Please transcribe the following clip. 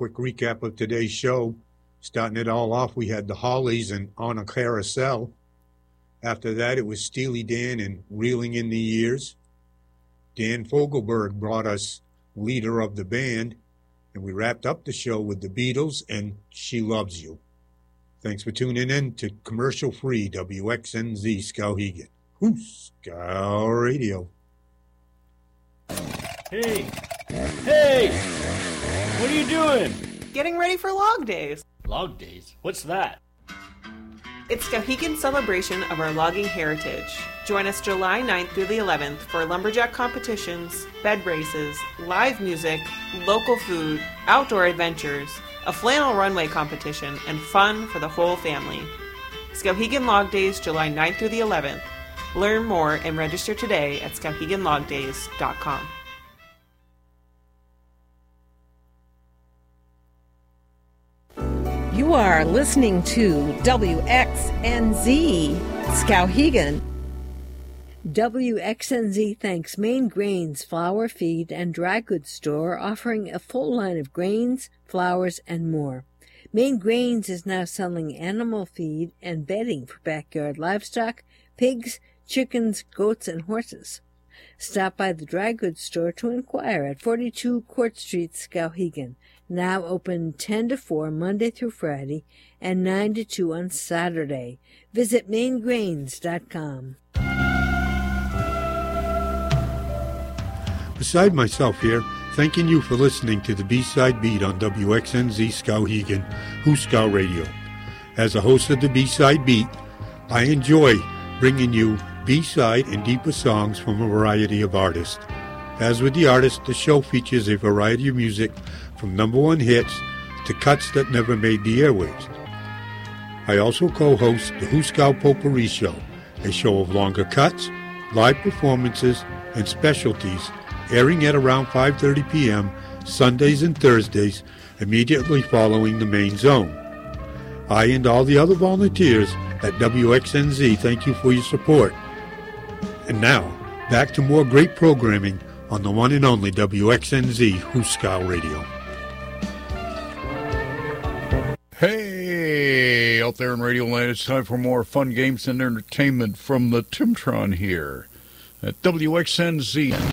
quick recap of today's show. Starting it all off, we had the Hollies and On a Carousel. After that, it was Steely Dan and Reeling in the Years. Dan Fogelberg brought us Leader of the Band, and we wrapped up the show with the Beatles and She Loves You. Thanks for tuning in to commercial-free WXNZ Skowhegan. Skau Radio. Hey! Hey! What are you doing? Getting ready for Log Days. Log Days? What's that? It's Skowhegan's celebration of our logging heritage. Join us July 9th through the 11th for lumberjack competitions, bed races, live music, local food, outdoor adventures, a flannel runway competition, and fun for the whole family. Skowhegan Log Days, July 9th through the 11th. Learn more and register today at skowheganlogdays.com. You are listening to WXNZ Skowhegan. WXNZ thanks Main Grains Flour, Feed, and Dry Goods Store, offering a full line of grains, flours, and more. Main Grains is now selling animal feed and bedding for backyard livestock, pigs, chickens, goats, and horses. Stop by the Dry Goods Store to inquire at 42 Court Street, Skowhegan. Now open 10 to 4 Monday through Friday and 9 to 2 on Saturday. Visit maingrains.com. Beside myself here, thanking you for listening to the B-Side Beat on WXNZ Skowhegan, Skau Radio. As a host of the B-Side Beat, I enjoy bringing you B-side and deeper songs from a variety of artists. As with the artists, the show features a variety of music from number one hits to cuts that never made the airwaves. I also co-host the Skau Potpourri Show, a show of longer cuts, live performances, and specialties, airing at around 5:30 p.m. Sundays and Thursdays, immediately following the main zone. I and all the other volunteers at WXNZ thank you for your support. And now, back to more great programming on the one and only WXNZ Skau Radio. Hey, out there in Radio Land, it's time for more fun, games, and entertainment from the Timtron here at WXNZ.